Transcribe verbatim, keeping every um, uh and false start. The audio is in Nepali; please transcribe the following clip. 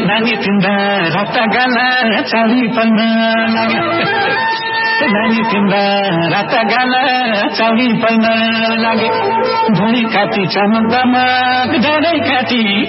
नानी तिम्रा रक्त गाला चाली पर्न लाग्यो नानी तिम्रा रक्त गाला चाली पर्न लाग्यो धुली काटी चमक दमक डाँडै काटी